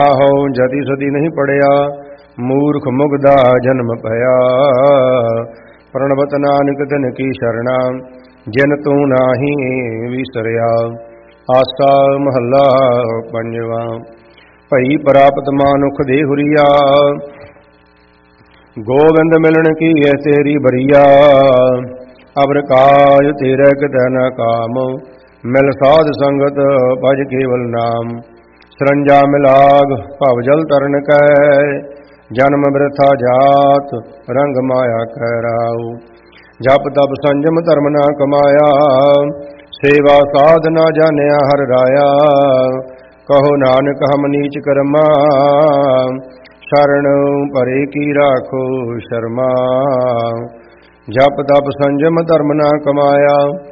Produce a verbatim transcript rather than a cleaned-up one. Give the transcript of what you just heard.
ਆਹੋ ਜਤੀ ਸਦੀ ਨਹੀਂ ਪੜਿਆ, ਮੂਰਖ ਮੁਗਦਾ ਜਨਮ ਭਇਆ। ਪ੍ਰਣਵਤ ਨਾਨਕ ਤਿਨ ਕੀ ਸ਼ਰਣਾ, ਜਿਨ ਤੂੰ ਨਾਹੀ ਵਿਸਰਿਆ। ਆਸਾ ਮਹੱਲਾ ਪੰਜਵਾ। ਭਈ ਪ੍ਰਾਪਤ ਮਾਨੁਖ ਦੇ ਹੁਰੀਆ, ਗੋਵਿੰਦ ਮਿਲਣ ਕੀ ਐ ਤੇਰੀ ਬਰੀਆ। ਅਬਰ ਕਾਜ ਤੇਰੇ ਕਿਤੈ ਨ ਕਾਮ, ਮਿਲ ਸਾਧ ਸੰਗਤ ਭਜ ਕੇਵਲ ਨਾਮ। ਸਰੰਜਾ ਮਿਲਾਗ ਭਵ ਜਲ ਤਰਨ ਕੈ, ਜਨਮ ਬਿਰਥਾ ਜਾਤ ਰੰਗ ਮਾਇਆ ਕੈ ਰਾਉ। ਜਪ ਤਪ ਸੰਜਮ ਧਰਮ ਨਾ ਕਮਾਇਆ, ਸੇਵਾ ਸਾਧ ਨਾ ਜਾਣਿਆ ਹਰਿ ਰਾਇਆ। ਕਹੋ ਨਾਨਕ ਹਮ ਨੀਚ ਕਰਮਾ, ਸ਼ਰਨ ਭਰੇ ਕੀ ਰਾਖੋ ਸ਼ਰਮਾ। ਜਪ ਤਪ ਸੰਜਮ ਧਰਮ ਨਾ ਕਮਾਇਆ,